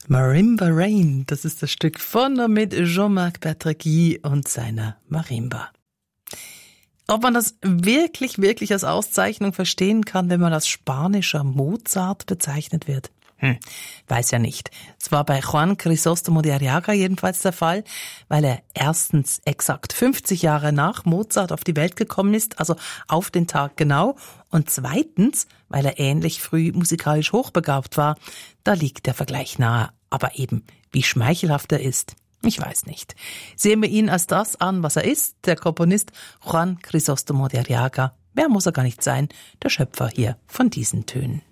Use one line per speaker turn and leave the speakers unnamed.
Marimba Rain, das ist das Stück von und mit Jean-Marc Bertrand und seiner Marimba. Ob man das wirklich als Auszeichnung verstehen kann, wenn man als spanischer Mozart bezeichnet wird? Weiß ja nicht. Es war bei Juan Crisóstomo de Arriaga jedenfalls der Fall, weil er erstens exakt 50 Jahre nach Mozart auf die Welt gekommen ist, also auf den Tag genau, und zweitens, weil er ähnlich früh musikalisch hochbegabt war. Da liegt der Vergleich nahe, aber eben, wie schmeichelhaft er ist. Ich weiß nicht. Sehen wir ihn als das an, was er ist, der Komponist Juan Crisóstomo de Arriaga. Mehr muss er gar nicht sein, der Schöpfer hier von diesen Tönen.